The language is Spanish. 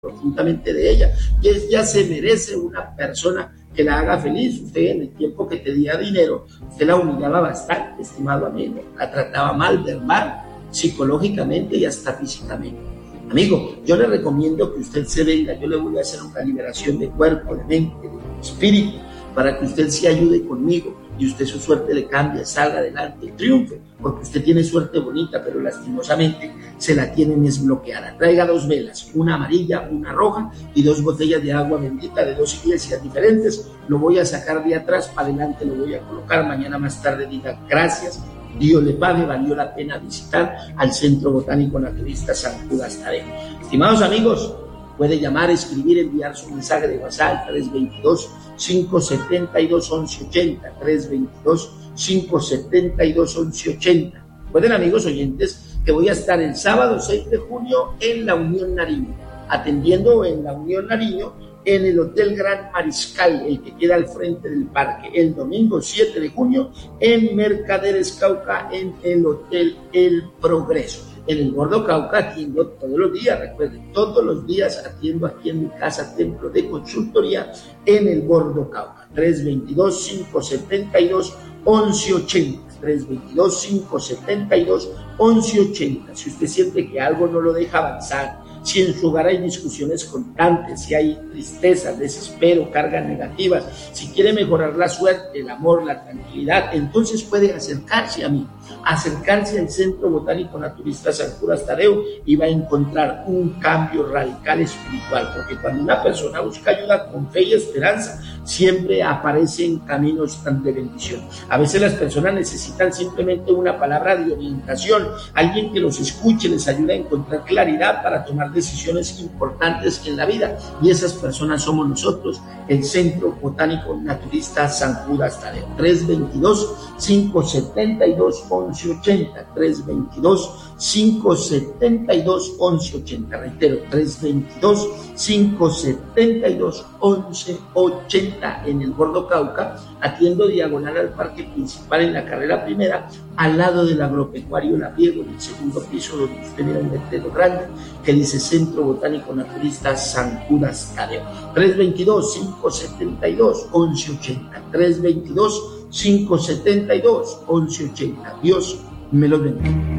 profundamente de ella, y ella se merece una persona que la haga feliz. Usted, en el tiempo que tenía dinero, usted la humillaba bastante, estimado amigo, la trataba mal, verbal, psicológicamente y hasta físicamente. Amigo, yo le recomiendo que usted se venga, yo le voy a hacer una liberación de cuerpo, de mente, de espíritu, para que usted se ayude conmigo y usted su suerte le cambie, salga adelante, triunfe, porque usted tiene suerte bonita, pero lastimosamente se la tienen desbloqueada. Traiga 2 velas, una amarilla, una roja y 2 botellas de agua bendita de 2 iglesias diferentes. Lo voy a sacar de atrás para adelante, lo voy a colocar. Mañana más tarde diga gracias, Dios le pague, valió la pena visitar al Centro Botánico Naturista San Judas Tadeo. Estimados amigos, puede llamar, escribir, enviar su mensaje de WhatsApp 322-572-1180, 322-572-1180. Pueden, amigos oyentes, que voy a estar el sábado 6 de junio en la Unión Nariño, atendiendo en la Unión Nariño en el Hotel Gran Mariscal, el que queda al frente del parque. El domingo 7 de junio en Mercaderes Cauca, en el Hotel El Progreso. En el Gordo Cauca atiendo todos los días, recuerden, todos los días atiendo aquí en mi casa, templo de consultoría, en el Gordo Cauca. 322-572-1180, 322-572-1180. Si usted siente que algo no lo deja avanzar, si en su hogar hay discusiones constantes, si hay tristeza, desespero, cargas negativas, si quiere mejorar la suerte, el amor, la tranquilidad, entonces puede acercarse a mí, acercarse al Centro Botánico Naturista San Judas Tadeo, y va a encontrar un cambio radical espiritual, porque cuando una persona busca ayuda con fe y esperanza, siempre aparecen caminos de bendición. A veces las personas necesitan simplemente una palabra de orientación, alguien que los escuche, les ayude a encontrar claridad para tomar decisiones importantes en la vida, y esas personas somos nosotros, el Centro Botánico Naturista San Judas Tadeo. 322-572-1180, 322-572-1180, reitero, 322-572-1180 en el Gordo Cauca, atiendo diagonal al parque principal en la carrera primera, al lado del agropecuario Lapiego, en el segundo piso, donde usted mira un letrero grande que dice Centro Botánico Naturista San Judas Tadeo. 322-572-1180, 322-572-1180. Dios me lo bendiga.